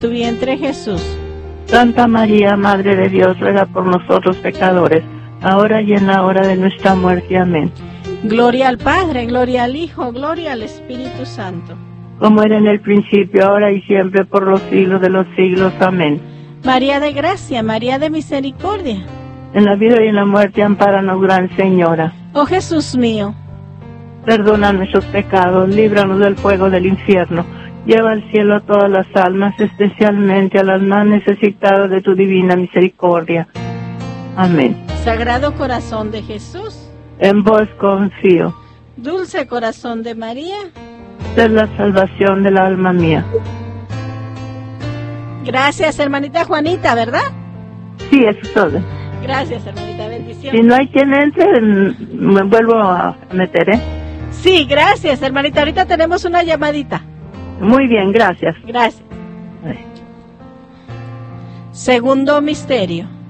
tu vientre Jesús. Santa María, Madre de Dios, ruega por nosotros pecadores, ahora y en la hora de nuestra muerte. Amén. Gloria al Padre, gloria al Hijo, gloria al Espíritu Santo. Como era en el principio, ahora y siempre, por los siglos de los siglos. Amén. María de gracia, María de misericordia. En la vida y en la muerte, ampáranos, Gran Señora. Oh Jesús mío, Perdona nuestros pecados, líbranos del fuego del infierno. Lleva al cielo a todas las almas, especialmente a las más necesitadas de tu divina misericordia. Amén. Sagrado Corazón de Jesús, En vos confío. Dulce Corazón de María, Sed la salvación del alma mía. gracias hermanita Juanita, ¿verdad? Sí, eso es todo. Gracias hermanita, bendición. Si no hay quien entre, me vuelvo a meter, ¿eh? Sí, gracias hermanita, ahorita tenemos una llamadita. Muy bien, gracias. Gracias. Ay. Segundo misterio.